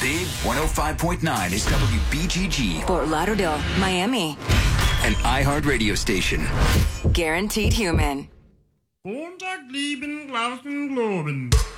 Big 105.9 is WBGG, Fort Lauderdale, Miami. an iHeart radio station. Guaranteed human. Montag lieben Glauben Globen.